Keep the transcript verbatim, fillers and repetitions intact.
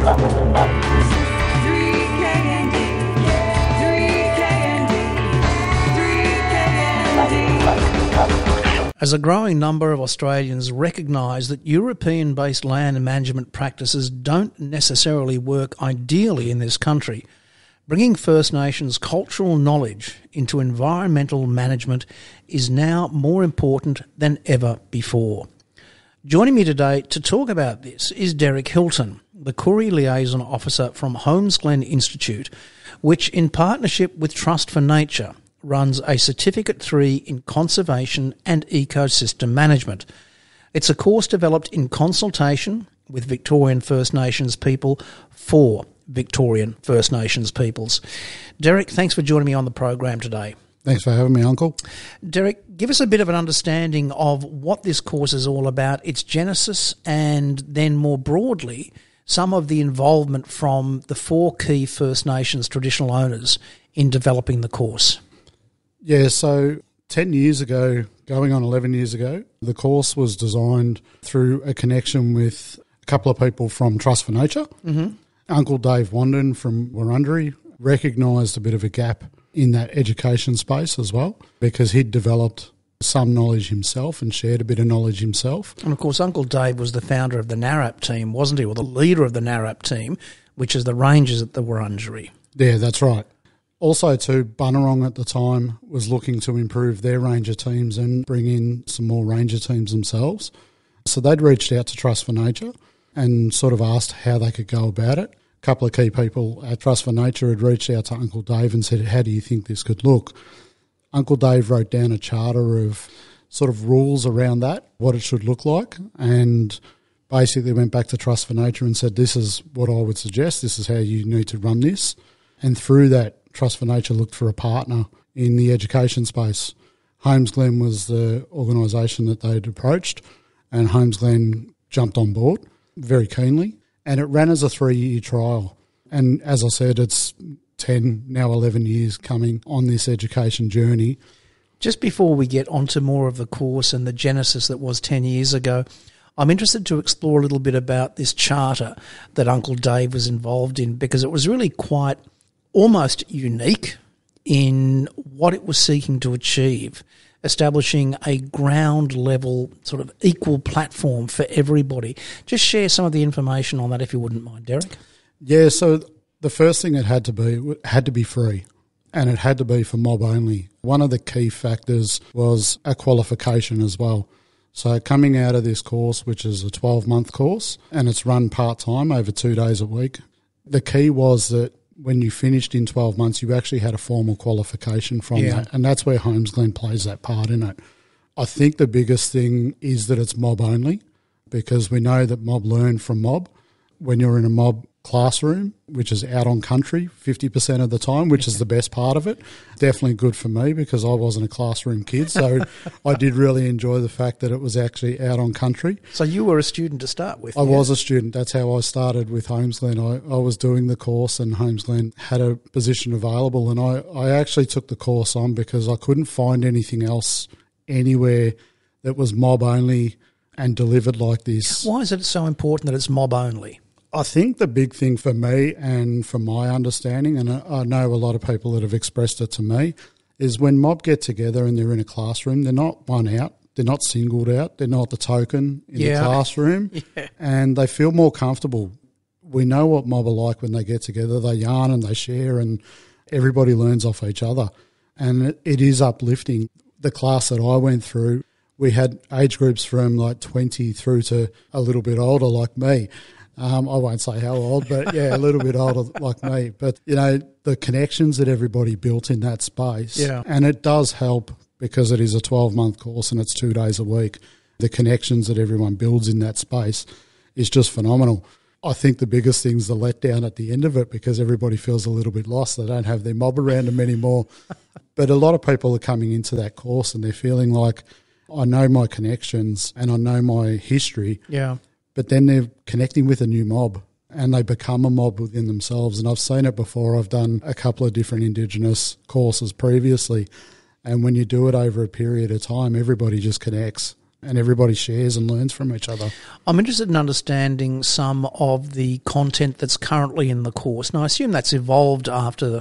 As a growing number of Australians recognise that European-based land management practices don't necessarily work ideally in this country, bringing First Nations cultural knowledge into environmental management is now more important than ever before. Joining me today to talk about this is Derek Hilton, the Koori Liaison Officer from Holmesglen Institute, which in partnership with Trust for Nature runs a Certificate three in Conservation and Ecosystem Management. It's a course developed in consultation with Victorian First Nations people for Victorian First Nations peoples. Derek, thanks for joining me on the program today. Thanks for having me, Uncle. Derek, give us a bit of an understanding of what this course is all about, its genesis, and then more broadly, some of the involvement from the four key First Nations traditional owners in developing the course. Yeah, so ten years ago, going on eleven years ago, the course was designed through a connection with a couple of people from Trust for Nature. Mm-hmm. Uncle Dave Wandin from Wurundjeri recognised a bit of a gap in that education space as well, because he'd developed some knowledge himself and shared a bit of knowledge himself. And of course, Uncle Dave was the founder of the NARAP team, wasn't he, or the leader of the NARAP team, which is the rangers at the Wurundjeri. Yeah, that's right. Also, too, Bunurong at the time was looking to improve their ranger teams and bring in some more ranger teams themselves. So they'd reached out to Trust for Nature and sort of asked how they could go about it. A couple of key people at Trust for Nature had reached out to Uncle Dave and said, how do you think this could look? Uncle Dave wrote down a charter of sort of rules around that, what it should look like, and basically went back to Trust for Nature and said, this is what I would suggest, this is how you need to run this. And through that, Trust for Nature looked for a partner in the education space. Holmesglen was the organisation that they'd approached, and Holmesglen jumped on board very keenly. And it ran as a three-year trial. And as I said, it's ten, now eleven years coming on this education journey. Just before we get onto more of the course and the genesis that was ten years ago, I'm interested to explore a little bit about this charter that Uncle Dave was involved in, because it was really quite almost unique in what it was seeking to achieve, establishing a ground level sort of equal platform for everybody. Just share some of the information on that if you wouldn't mind, Derek. Yeah, so the first thing it had to be, it had to be free, and it had to be for mob only. One of the key factors was a qualification as well. So coming out of this course, which is a twelve-month course, and it's run part-time over two days a week, the key was that when you finished in twelve months, you actually had a formal qualification from yeah. that, and that's where Holmesglen plays that part in it. I think the biggest thing is that it's mob only, because we know that mob learn from mob. When you're in a mob classroom, which is out on country fifty percent of the time, which is the best part of it, definitely good for me because I wasn't a classroom kid, so I did really enjoy the fact that it was actually out on country. So you were a student to start with? I yeah? was a student. That's how I started with Holmesglen. I, I was doing the course and Holmesglen had a position available, and I, I actually took the course on because I couldn't find anything else anywhere that was mob only and delivered like this. Why is it so important that it's mob only? I think the big thing for me and from my understanding, and I know a lot of people that have expressed it to me, is when mob get together and they're in a classroom, they're not one out, they're not singled out, they're not the token in yeah. the classroom, yeah. and they feel more comfortable. We know what mob are like when they get together. They yarn and they share and everybody learns off each other, and it, it is uplifting. The class that I went through, we had age groups from like twenty through to a little bit older like me. Um, I won't say how old, but yeah, a little bit older like me. But, you know, the connections that everybody built in that space, yeah. and it does help because it is a twelve-month course and it's two days a week. The connections that everyone builds in that space is just phenomenal. I think the biggest thing is the letdown at the end of it because everybody feels a little bit lost. They don't have their mob around them anymore. But a lot of people are coming into that course and they're feeling like, I know my connections and I know my history. Yeah. But then they're connecting with a new mob and they become a mob within themselves. And I've seen it before. I've done a couple of different Indigenous courses previously. And when you do it over a period of time, everybody just connects and everybody shares and learns from each other. I'm interested in understanding some of the content that's currently in the course. Now, I assume that's evolved after